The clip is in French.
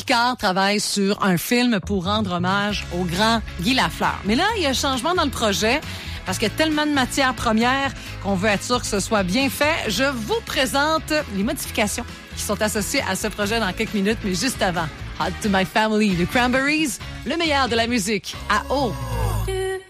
Picard travaille sur un film pour rendre hommage au grand Guy Lafleur. Mais là, il y a un changement dans le projet parce qu'il y a tellement de matières premières qu'on veut être sûr que ce soit bien fait. Je vous présente les modifications qui sont associées à ce projet dans quelques minutes, mais juste avant. Hot to My Family, The Cranberries, le meilleur de la musique à eau.